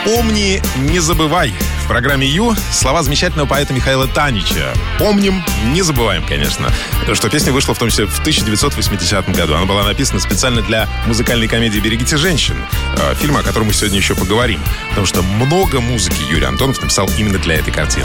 «Помни, не забывай». В программе «Ю» слова замечательного поэта Михаила Танича. Помним, не забываем, конечно. Что песня вышла в том числе в 1980 году. Она была написана специально для музыкальной комедии «Берегите женщин», фильма, о котором мы сегодня еще поговорим. Потому что много музыки Юрий Антонов написал именно для этой картины.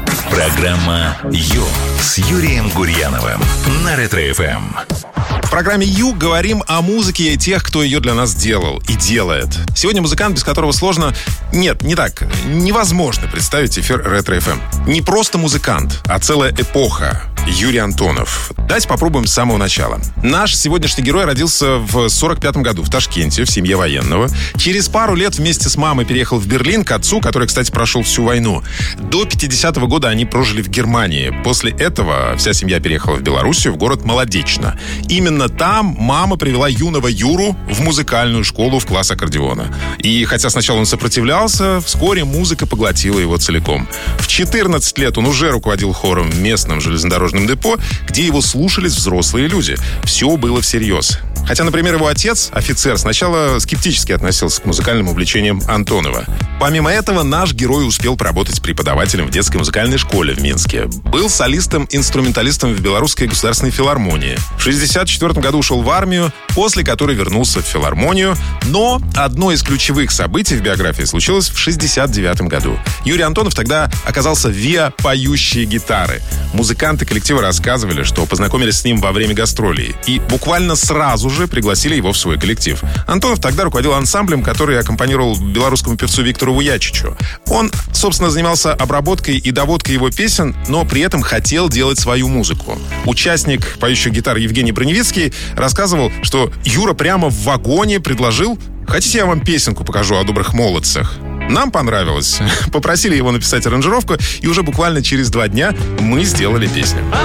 Программа «Ю» с Юрием Гурьяновым на Ретро-ФМ. В программе «Ю» говорим о музыке и тех, кто ее для нас делал и делает. Сегодня музыкант, без которого сложно... Нет, не так. Невозможно представить эфир Ретро-ФМ. Не просто музыкант, а целая эпоха. Юрий Антонов. Давайте попробуем с самого начала. Наш сегодняшний герой родился в 45-м году в Ташкенте, в семье военного. Через пару лет вместе с мамой переехал в Берлин к отцу, который, кстати, прошел всю войну. До 50-го года они прожили в Германии. После этого вся семья переехала в Белоруссию, в город Молодечно. Именно там мама привела юного Юру в музыкальную школу в класс аккордеона. И хотя сначала он сопротивлялся, вскоре музыка поглотила его целиком. В 14 лет он уже руководил хором в местном железнодорожном депо, где его слушались взрослые люди. Все было всерьез. Хотя, например, его отец, офицер, сначала скептически относился к музыкальным увлечениям Антонова. Помимо этого, наш герой успел поработать преподавателем в детской музыкальной школе в Минске. Был солистом-инструменталистом в Белорусской государственной филармонии. В 1964 году ушел в армию, после которой вернулся в филармонию. Но одно из ключевых событий в биографии случилось в 1969 году. Юрий Антонов тогда оказался виа поющие гитары. Музыканты коллектива рассказывали, что познакомились с ним во время гастролей. И буквально сразу же пригласили его в свой коллектив. Антонов тогда руководил ансамблем, который аккомпанировал белорусскому певцу Виктору Вуячичу. Он, собственно, занимался обработкой и доводкой его песен, но при этом хотел делать свою музыку. Участник поющих гитар Евгений Броневицкий рассказывал, что Юра прямо в вагоне предложил: «Хотите, я вам песенку покажу о добрых молодцах?» Нам понравилось. Попросили его написать аранжировку, и уже буквально через 2 дня мы сделали песню.